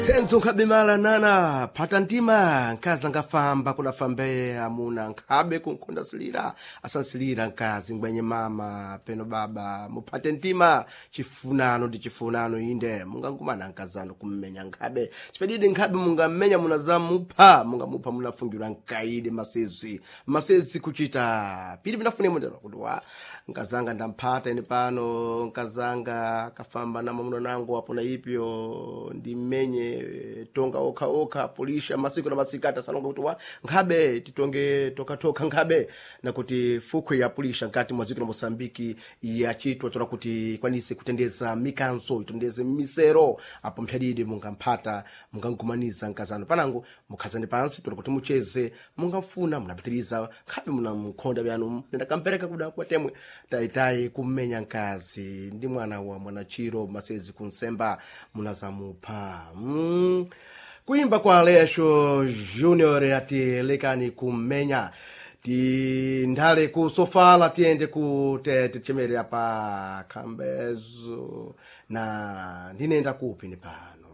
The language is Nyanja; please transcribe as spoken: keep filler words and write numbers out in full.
Senzo nkabimala nana patantima nkazi ngafamba kuna fambe amuna nkabe kunkonda silira asansilira nkazi ngwenye mama peno baba mupate ntima chifunano ndi chifunano inde mungangumana nkazano kummenya nkabe chipedidi nkabe mungamenya munazamupha mungamupha munafungira nkaide masezi masezi kuchita pili binafune mondera kudwa nkazanga ndampata ene pano nkazanga kafamba na mamuno nangu hapo na ipyo ndimenye tonga oka oka polisha masiku na masikata salonga kutwa ngabe titonge toka toka ngabe na kuti fukwe ya polisha ngati mwaziko na Mosambiki ya chitwa tora kuti kwanise kutendeza mikanso itendeze misero apo mpyadidi mungampata mungangumaniza nkazano panangu mukhazane pansi tora kuti mucheze mungafuna munapitiriza ngabe munamkonda byanu nenda kampereka kuda kwatemwe taitai kumenya nkazi ndi mwana wa mwanachiro masezi kunsemba munazamupha mm. Kuimba kwa Lesho Junior ati lekani kumenya ti ndale ku sofala tiende ku tete chemere apa kambezo na ndinenda kupi ni pano